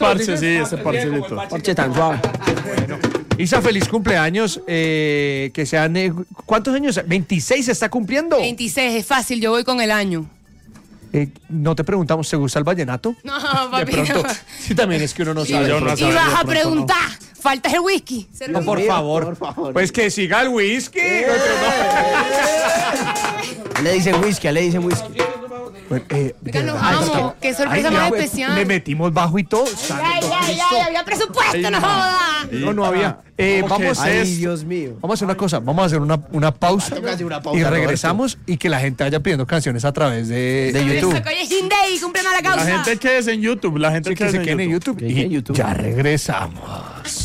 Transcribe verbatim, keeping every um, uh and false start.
parche, sí, ese parcherito. Parche tan suave. Bueno. Isa, feliz cumpleaños. Eh, que sean. Eh, ¿Cuántos años? ¿veintiséis se está cumpliendo? veintiséis, es fácil, yo voy con el año. Eh, no te preguntamos, ¿te gusta el vallenato? No, papi. De pronto, sí, también es que uno no sabe. yo no Y sabe, vas de a pronto preguntar, falta el whisky. No, por favor. por favor. Pues que siga el whisky. Le dicen whisky, le dicen whisky. Bueno, eh, Oigan, los ay, amo. está- Qué sorpresa ay, más mira, especial. Me metimos bajo y todo. Ay, Santo ay, Cristo. ay, había presupuesto, no joda. No, no había. Eh, ¿Cómo que vamos, es Ay, esto? Dios mío. vamos a hacer una cosa. Vamos a hacer una, una pausa. Toca hacer una pausa, Y Roberto. regresamos y que la gente vaya pidiendo canciones a través de, de YouTube. Eso, oye, Shin Day, cumplen a la La causa. gente que es en YouTube, la gente Así que que es se en queden en YouTube. YouTube. Que Y en YouTube. ya regresamos.